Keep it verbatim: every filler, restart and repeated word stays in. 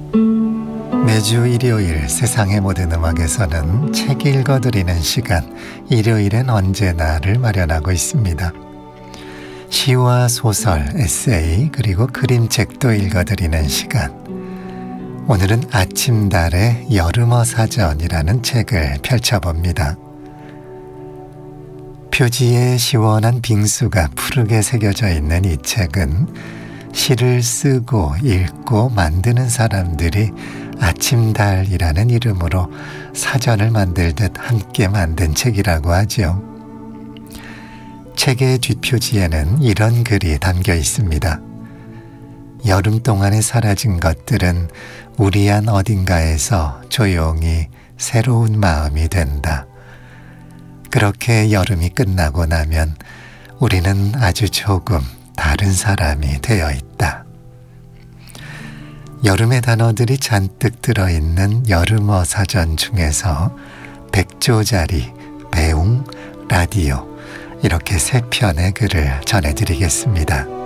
매주 일요일 세상의 모든 음악에서는 책 읽어드리는 시간, 일요일엔 언제나를 마련하고 있습니다. 시와 소설, 에세이, 그리고 그림책도 읽어드리는 시간. 오늘은 아침달의 여름어 사전이라는 책을 펼쳐봅니다. 표지에 시원한 빙수가 푸르게 새겨져 있는 이 책은 시를 쓰고 읽고 만드는 사람들이 아침달이라는 이름으로 사전을 만들듯 함께 만든 책이라고 하죠. 책의 뒷표지에는 이런 글이 담겨 있습니다. 여름 동안에 사라진 것들은 우리 안 어딘가에서 조용히 새로운 마음이 된다. 그렇게 여름이 끝나고 나면 우리는 아주 조금 다른 사람이 되어 있다. 여름의 단어들이 잔뜩 들어있는 여름어 사전 중에서 백조자리, 배웅, 라디오 이렇게 세 편의 글을 전해드리겠습니다.